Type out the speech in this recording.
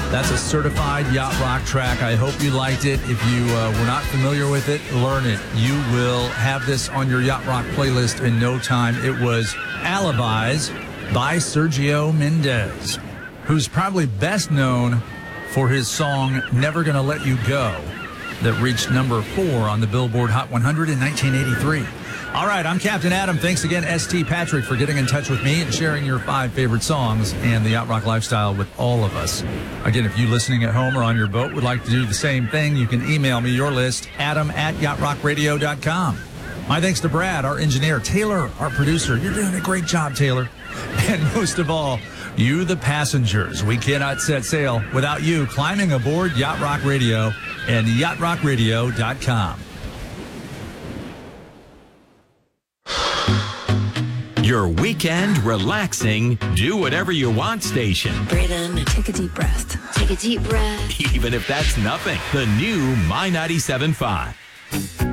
That's a certified yacht rock track. I hope you liked it. If you were not familiar with it, learn it. You will have this on your yacht rock playlist in no time. It was Alibis by Sergio Mendes, who's probably best known for his song Never Gonna Let You Go, that reached number 4 on the Billboard Hot 100 in 1983. All right, I'm Captain Adam. Thanks again, St. Patrick, for getting in touch with me and sharing your 5 favorite songs and the yacht rock lifestyle with all of us. Again, if you listening at home or on your boat would like to do the same thing, you can email me your list, adam@yachtrockradio.com. My thanks to Brad, our engineer, Taylor, our producer. You're doing a great job, Taylor. And most of all, you, the passengers. We cannot set sail without you climbing aboard Yacht Rock Radio and yachtrockradio.com. Your weekend relaxing, do whatever you want station. Breathe in and take a deep breath. Take a deep breath. Even if that's nothing. The new My 97.5.